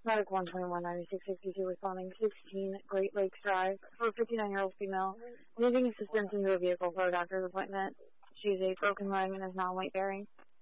Medic 121-9662 responding 16 Great Lakes Drive for a 59-year-old female needing assistance into a vehicle for a doctor's appointment. She has a broken leg and is non-weight bearing.